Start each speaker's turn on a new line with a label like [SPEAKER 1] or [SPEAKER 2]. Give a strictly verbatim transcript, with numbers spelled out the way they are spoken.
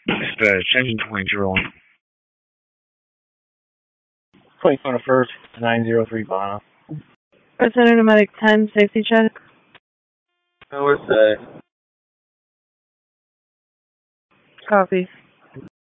[SPEAKER 1] Dispatch, engine twenty zero one.
[SPEAKER 2] twenty-four on the first, nine zero three Bono.
[SPEAKER 3] Center Pneumatic ten, safety check.
[SPEAKER 2] North side.
[SPEAKER 3] Copy.